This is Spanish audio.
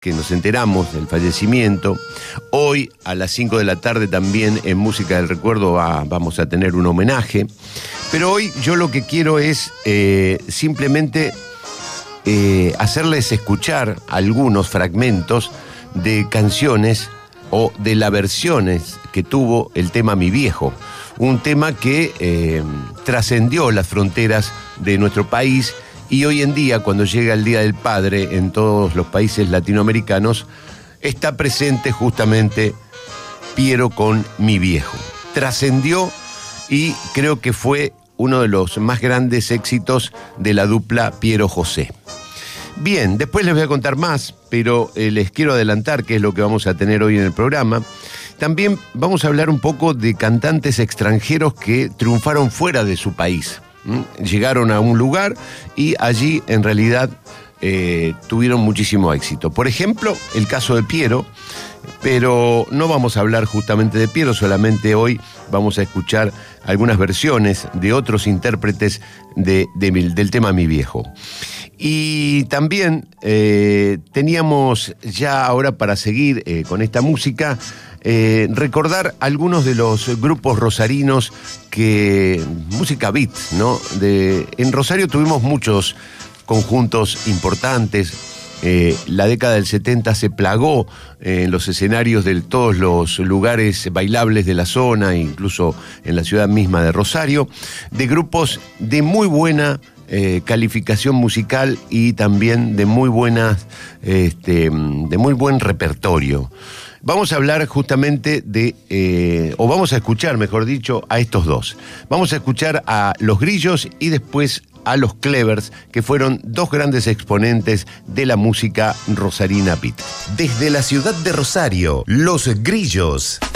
que nos enteramos del fallecimiento. Hoy a las 5 de la tarde también en Música del Recuerdo vamos a tener un homenaje. Pero hoy yo lo que quiero es simplemente hacerles escuchar algunos fragmentos de canciones o de las versiones que tuvo el tema Mi Viejo. Un tema que trascendió las fronteras de nuestro país y hoy en día, cuando llega el Día del Padre en todos los países latinoamericanos, está presente justamente Piero con Mi Viejo. Trascendió y creo que fue uno de los más grandes éxitos de la dupla Piero José. Bien, después les voy a contar más, pero les quiero adelantar qué es lo que vamos a tener hoy en el programa. También vamos a hablar un poco de cantantes extranjeros que triunfaron fuera de su país. Llegaron a un lugar y allí en realidad tuvieron muchísimo éxito. Por ejemplo, el caso de Piero, pero no vamos a hablar justamente de Piero, solamente hoy vamos a escuchar algunas versiones de otros intérpretes del tema Mi Viejo. Y también teníamos ya ahora para seguir con esta música, recordar algunos de los grupos rosarinos música beat, ¿no? En Rosario tuvimos muchos conjuntos importantes. La década del 70 se plagó en los escenarios de todos los lugares bailables de la zona, incluso en la ciudad misma de Rosario, de grupos de muy buena calificación musical y también de muy buen repertorio. Vamos a hablar justamente o vamos a escuchar, mejor dicho, a estos dos. Vamos a escuchar a Los Grillos y después a Los Clevers, que fueron dos grandes exponentes de la música rosarina beat. Desde la ciudad de Rosario, Los Grillos.